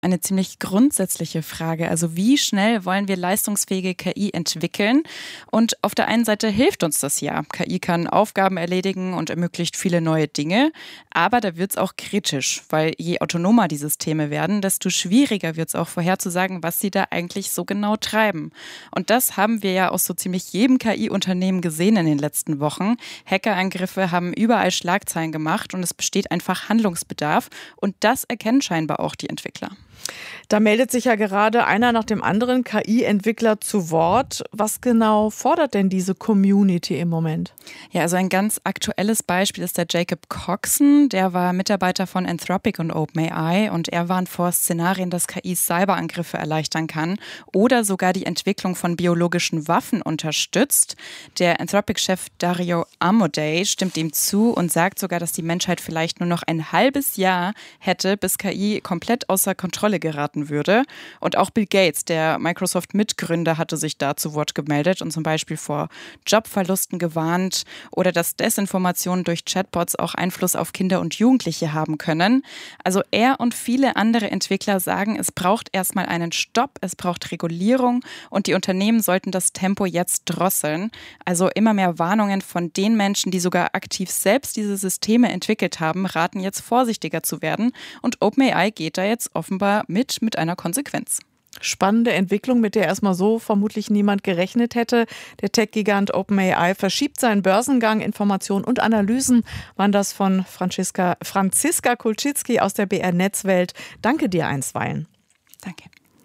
eine ziemlich grundsätzliche Frage. Also wie schnell wollen wir leistungsfähige KI entwickeln? Und auf der einen Seite hilft uns das ja. KI kann Aufgaben erledigen und ermöglicht viele neue Dinge. Aber da wird es auch kritisch, weil je autonomer die Systeme werden, desto schwieriger wird es auch vorherzusagen, was sie da eigentlich so genau treiben. Und das haben wir ja aus so ziemlich jedem KI-Unternehmen gesehen in den letzten Wochen. Hackerangriffe haben überall Schlagzeilen gemacht und es besteht einfach Handlungsbedarf. Und das erkennen scheinbar auch die Entwickler. Da meldet sich ja gerade einer nach dem anderen KI-Entwickler zu Wort. Was genau fordert denn diese Community im Moment? Ja, also ein ganz aktuelles Beispiel ist der Jacob Coxon. Der war Mitarbeiter von Anthropic und OpenAI und er warnt vor Szenarien, dass KI Cyberangriffe erleichtern kann oder sogar die Entwicklung von biologischen Waffen unterstützt. Der Anthropic-Chef Dario Amodei stimmt ihm zu und sagt sogar, dass die Menschheit vielleicht nur noch ein halbes Jahr hätte, bis KI komplett außer Kontrolle geraten würde. Und auch Bill Gates, der Microsoft-Mitgründer, hatte sich da zu Wort gemeldet und zum Beispiel vor Jobverlusten gewarnt oder dass Desinformationen durch Chatbots auch Einfluss auf Kinder und Jugendliche haben können. Also er und viele andere Entwickler sagen, es braucht erstmal einen Stopp, es braucht Regulierung und die Unternehmen sollten das Tempo jetzt drosseln. Also immer mehr Warnungen von den Menschen, die sogar aktiv selbst diese Systeme entwickelt haben, raten jetzt vorsichtiger zu werden und OpenAI geht da jetzt offenbar mit einer Konsequenz. Spannende Entwicklung, mit der erstmal so vermutlich niemand gerechnet hätte. Der Tech-Gigant OpenAI verschiebt seinen Börsengang. Informationen und Analysen waren das von Franziska Kulczycki aus der BR Netzwelt. Danke dir einstweilen. Danke.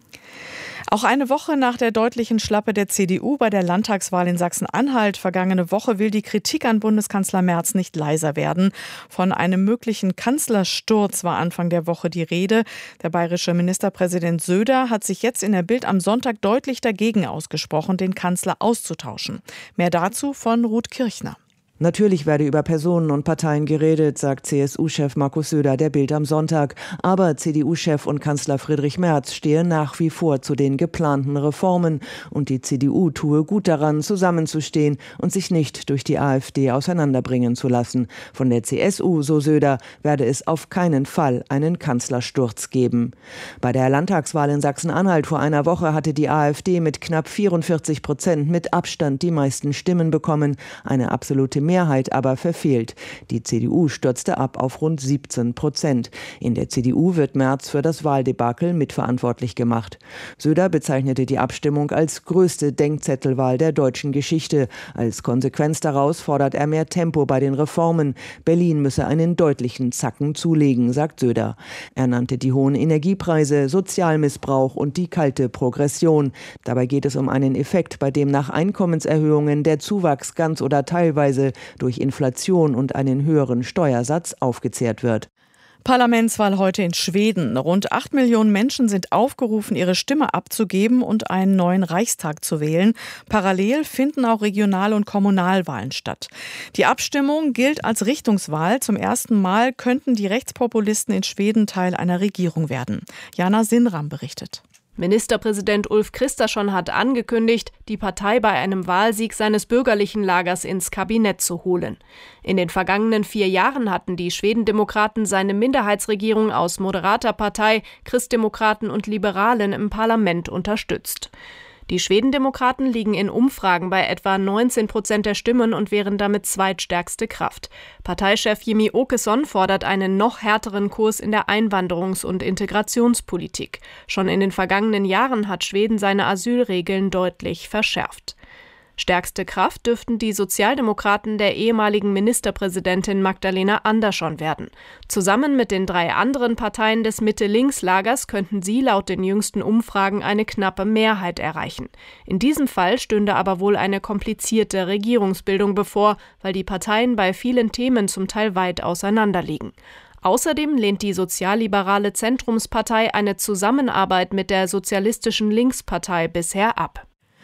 Auch eine Woche nach der deutlichen Schlappe der CDU bei der Landtagswahl in Sachsen-Anhalt vergangene Woche will die Kritik an Bundeskanzler Merz nicht leiser werden. Von einem möglichen Kanzlersturz war Anfang der Woche die Rede. Der bayerische Ministerpräsident Söder hat sich jetzt in der Bild am Sonntag deutlich dagegen ausgesprochen, den Kanzler auszutauschen. Mehr dazu von Ruth Kirchner. Natürlich werde über Personen und Parteien geredet, sagt CSU-Chef Markus Söder der Bild am Sonntag. Aber CDU-Chef und Kanzler Friedrich Merz stehe nach wie vor zu den geplanten Reformen. Und die CDU tue gut daran, zusammenzustehen und sich nicht durch die AfD auseinanderbringen zu lassen. Von der CSU, so Söder, werde es auf keinen Fall einen Kanzlersturz geben. Bei der Landtagswahl in Sachsen-Anhalt vor einer Woche hatte die AfD mit knapp 44% mit Abstand die meisten Stimmen bekommen. Eine absolute Mehrheit aber verfehlt. Die CDU stürzte ab auf rund 17%. In der CDU wird Merz für das Wahldebakel mitverantwortlich gemacht. Söder bezeichnete die Abstimmung als größte Denkzettelwahl der deutschen Geschichte. Als Konsequenz daraus fordert er mehr Tempo bei den Reformen. Berlin müsse einen deutlichen Zacken zulegen, sagt Söder. Er nannte die hohen Energiepreise, Sozialmissbrauch und die kalte Progression. Dabei geht es um einen Effekt, bei dem nach Einkommenserhöhungen der Zuwachs ganz oder teilweise durch Inflation und einen höheren Steuersatz aufgezehrt wird. Parlamentswahl heute in Schweden. Rund 8 Millionen Menschen sind aufgerufen, ihre Stimme abzugeben und einen neuen Reichstag zu wählen. Parallel finden auch Regional- und Kommunalwahlen statt. Die Abstimmung gilt als Richtungswahl. Zum ersten Mal könnten die Rechtspopulisten in Schweden Teil einer Regierung werden. Jana Sinram berichtet. Ministerpräsident Ulf Kristersson hat angekündigt, die Partei bei einem Wahlsieg seines bürgerlichen Lagers ins Kabinett zu holen. In den vergangenen 4 Jahren hatten die Schwedendemokraten seine Minderheitsregierung aus moderater Partei, Christdemokraten und Liberalen im Parlament unterstützt. Die Schwedendemokraten liegen in Umfragen bei etwa 19% der Stimmen und wären damit zweitstärkste Kraft. Parteichef Jimmie Åkesson fordert einen noch härteren Kurs in der Einwanderungs- und Integrationspolitik. Schon in den vergangenen Jahren hat Schweden seine Asylregeln deutlich verschärft. Stärkste Kraft dürften die Sozialdemokraten der ehemaligen Ministerpräsidentin Magdalena Andersson werden. Zusammen mit den 3 anderen Parteien des Mitte-Links-Lagers könnten sie laut den jüngsten Umfragen eine knappe Mehrheit erreichen. In diesem Fall stünde aber wohl eine komplizierte Regierungsbildung bevor, weil die Parteien bei vielen Themen zum Teil weit auseinanderliegen. Außerdem lehnt die sozialliberale Zentrumspartei eine Zusammenarbeit mit der sozialistischen Linkspartei bisher ab.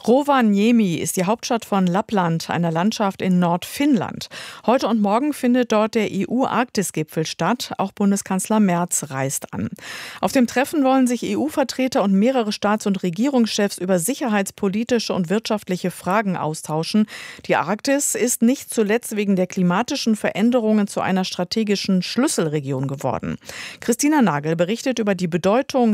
Rovaniemi ist die Hauptstadt von Lappland, einer Landschaft in Nordfinnland. Heute und morgen findet dort der EU-Arktis-Gipfel statt. Auch Bundeskanzler Merz reist an. Auf dem Treffen wollen sich EU-Vertreter und mehrere Staats- und Regierungschefs über sicherheitspolitische und wirtschaftliche Fragen austauschen. Die Arktis ist nicht zuletzt wegen der klimatischen Veränderungen zu einer strategischen Schlüsselregion geworden. Christina Nagel berichtet über die Bedeutung